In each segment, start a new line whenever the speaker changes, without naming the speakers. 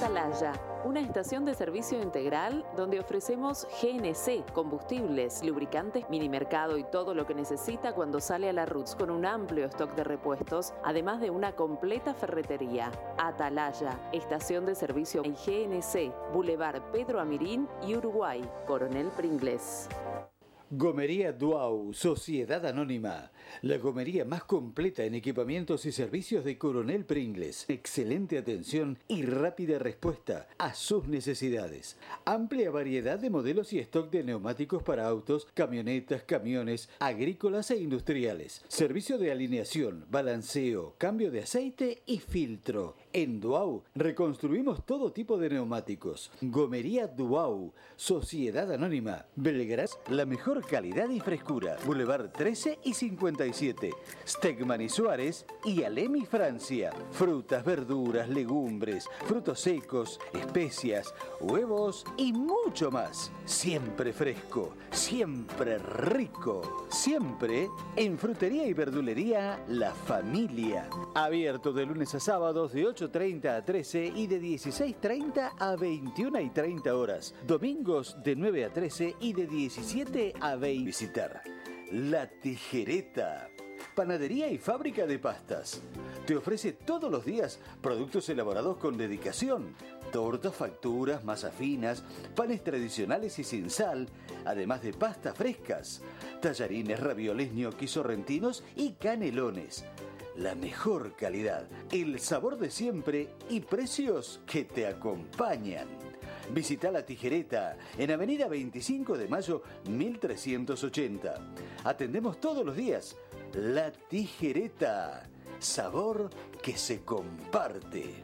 Atalaya, una estación de servicio integral donde ofrecemos GNC, combustibles, lubricantes, minimercado y todo lo que necesita cuando sale a la ruta, con un amplio stock de repuestos, además de una completa ferretería. Atalaya, estación de servicio en GNC, Boulevard Pedro Amirín y Uruguay, Coronel Pringles.
Gomería Duau, Sociedad Anónima, la gomería más completa en equipamientos y servicios de Coronel Pringles. Excelente atención y rápida respuesta a sus necesidades. Amplia variedad de modelos y stock de neumáticos para autos, camionetas, camiones, agrícolas e industriales. Servicio de alineación, balanceo, cambio de aceite y filtro. En Duau reconstruimos todo tipo de neumáticos. Gomería Duau, Sociedad Anónima, Belgrano, la mejor calidad y frescura. Boulevard 13 y 57. Stegman y Suárez y Alemi, Francia. Frutas, verduras, legumbres, frutos secos, especias, huevos y mucho más. Siempre fresco, siempre rico. Siempre en Frutería y Verdulería La Familia. Abierto de lunes a sábados de 8:30 a 13 y de 16:30 a 21:30 horas. Domingos de 9 a 13 y de 17 a 20. Visitar La Tijereta, panadería y fábrica de pastas. Te ofrece todos los días productos elaborados con dedicación. Tortas, facturas, masas finas, panes tradicionales y sin sal, además de pastas frescas, tallarines, ravioles, ñoquis sorrentinos y canelones. La mejor calidad, el sabor de siempre y precios que te acompañan. Visita La Tijereta en Avenida 25 de Mayo 1380. Atendemos todos los días. La Tijereta, sabor que se comparte.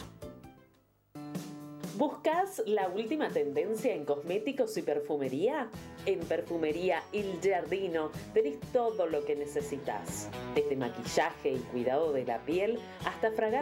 ¿Buscas la última tendencia en cosméticos y perfumería? En Perfumería Il Giardino tenés todo lo que necesitas. Desde maquillaje y cuidado de la piel hasta fragancias